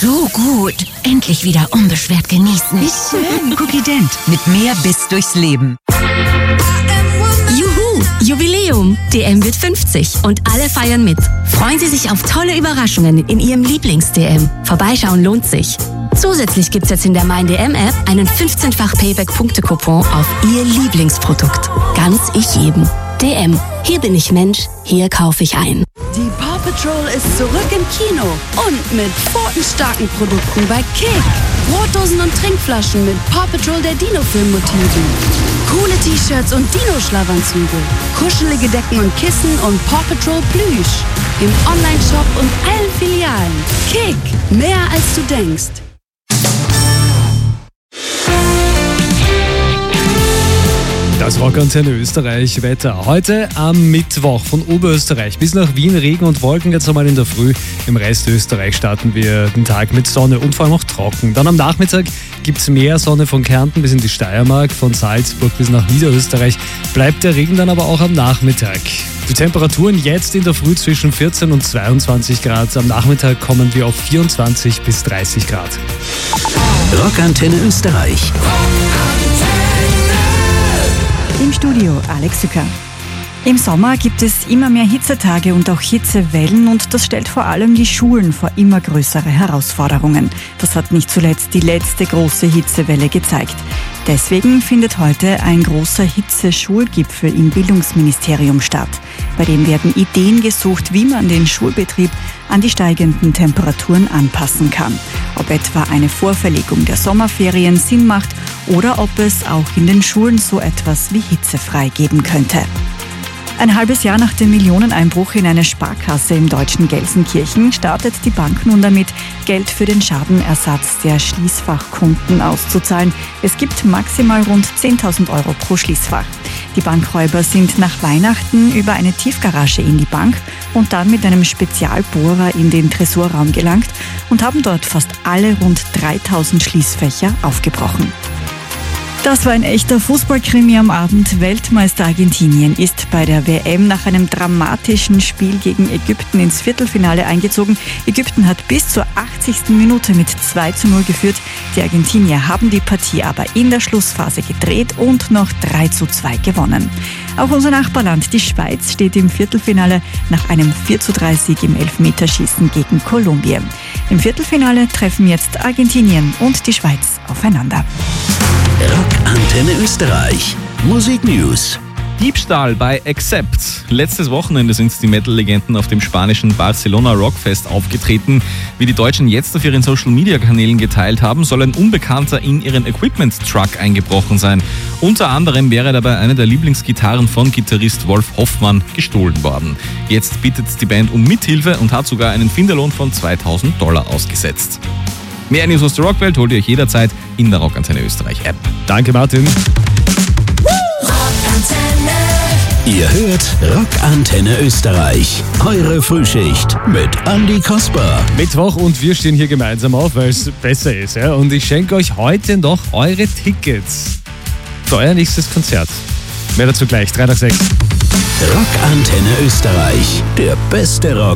so gut. Endlich wieder unbeschwert genießen. Wie schön. Cookie Dent. Mit mehr Biss durchs Leben. Juhu, Jubiläum. DM wird 50 und alle feiern mit. Freuen Sie sich auf tolle Überraschungen in Ihrem Lieblings-DM. Vorbeischauen lohnt sich. Zusätzlich gibt's jetzt in der Mein DM-App einen 15-fach Payback-Punkte-Coupon auf Ihr Lieblingsprodukt. Ganz ich jedem. DM. Hier bin ich Mensch, hier kaufe ich ein. Die Paw Patrol ist zurück im Kino und mit pfotenstarken Produkten bei Kick. Brotdosen und Trinkflaschen mit Paw Patrol der Dino-Film-Motiven. Coole T-Shirts und Dino-Schlafanzüge. Kuschelige Decken und Kissen und Paw Patrol Plüsch. Im Online-Shop und allen Filialen. Kick. Mehr als du denkst. Das Rockantenne Österreich Wetter. Heute am Mittwoch von Oberösterreich bis nach Wien Regen und Wolken jetzt einmal in der Früh. Im Rest Österreich starten wir den Tag mit Sonne und vor allem auch trocken. Dann am Nachmittag gibt es mehr Sonne von Kärnten bis in die Steiermark. Von Salzburg bis nach Niederösterreich bleibt der Regen dann aber auch am Nachmittag. Die Temperaturen jetzt in der Früh zwischen 14 und 22 Grad. Am Nachmittag kommen wir auf 24 bis 30 Grad. Rockantenne Österreich. Im Studio Alex Sücker. Im Sommer gibt es immer mehr Hitzetage und auch Hitzewellen und das stellt vor allem die Schulen vor immer größere Herausforderungen. Das hat nicht zuletzt die letzte große Hitzewelle gezeigt. Deswegen findet heute ein großer Hitzeschulgipfel im Bildungsministerium statt. Bei dem werden Ideen gesucht, wie man den Schulbetrieb an die steigenden Temperaturen anpassen kann. Ob etwa eine Vorverlegung der Sommerferien Sinn macht oder ob es auch in den Schulen so etwas wie hitzefrei geben könnte. Ein halbes Jahr nach dem Millioneneinbruch in eine Sparkasse im deutschen Gelsenkirchen startet die Bank nun damit, Geld für den Schadenersatz der Schließfachkunden auszuzahlen. Es gibt maximal rund 10.000 Euro pro Schließfach. Die Bankräuber sind nach Weihnachten über eine Tiefgarage in die Bank und dann mit einem Spezialbohrer in den Tresorraum gelangt und haben dort fast alle rund 3.000 Schließfächer aufgebrochen. Das war ein echter Fußballkrimi am Abend. Weltmeister Argentinien ist bei der WM nach einem dramatischen Spiel gegen Ägypten ins Viertelfinale eingezogen. Ägypten hat bis zur 80. Minute mit 2:0 geführt. Die Argentinier haben die Partie aber in der Schlussphase gedreht und noch 3:2 gewonnen. Auch unser Nachbarland, die Schweiz, steht im Viertelfinale nach einem 4:3-Sieg im Elfmeterschießen gegen Kolumbien. Im Viertelfinale treffen jetzt Argentinien und die Schweiz aufeinander. Rockantenne Österreich. Musik News. Diebstahl bei Accept. Letztes Wochenende sind die Metal-Legenden auf dem spanischen Barcelona Rockfest aufgetreten. Wie die Deutschen jetzt auf ihren Social-Media-Kanälen geteilt haben, soll ein Unbekannter in ihren Equipment-Truck eingebrochen sein. Unter anderem wäre dabei eine der Lieblingsgitarren von Gitarrist Wolf Hoffmann gestohlen worden. Jetzt bittet die Band um Mithilfe und hat sogar einen Finderlohn von $2.000 ausgesetzt. Mehr News aus der Rockwelt holt ihr euch jederzeit in der Rockantenne Österreich App. Danke, Martin. Ihr hört Rockantenne Österreich. Eure Frühschicht mit Andi Kasper. Mittwoch und wir stehen hier gemeinsam auf, weil es besser ist. Ja? Und ich schenke euch heute noch eure Tickets für euer nächstes Konzert. Mehr dazu gleich, 3 nach 6. Rockantenne Österreich. Der beste Rock